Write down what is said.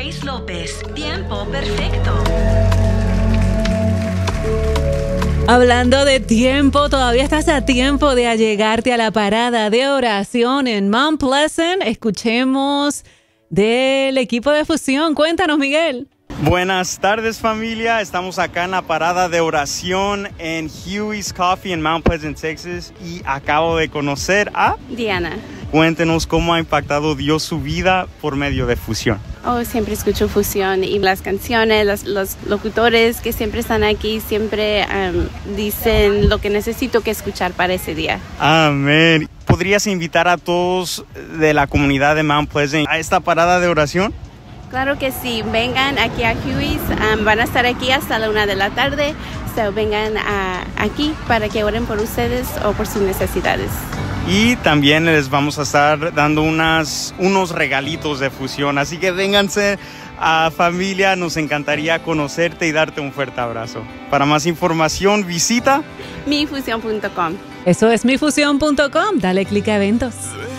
Luis López, tiempo perfecto. Hablando de tiempo, todavía estás a tiempo de allegarte a la parada de oración en Mount Pleasant. Escuchemos del equipo de Fusión. Cuéntanos, Miguel. Buenas tardes, familia. Estamos acá en la parada de oración en Huey's Coffee en Mount Pleasant, Texas, y acabo de conocer a Diana. Cuéntenos cómo ha impactado Dios su vida por medio de Fusión. Siempre escucho Fusión y las canciones, los locutores que siempre están aquí siempre dicen lo que necesito que escuchar para ese día. Amén. ¿Podrías invitar a todos de la comunidad de Mount Pleasant a esta parada de oración? Claro que sí, vengan aquí a Huey's, van a estar aquí hasta la 1 de la tarde, vengan aquí para que oren por ustedes o por sus necesidades. Y también les vamos a estar dando unos regalitos de Fusión, así que vénganse a familia, nos encantaría conocerte y darte un fuerte abrazo. Para más información visita mifusión.com. Eso es mifusión.com, dale clic a eventos.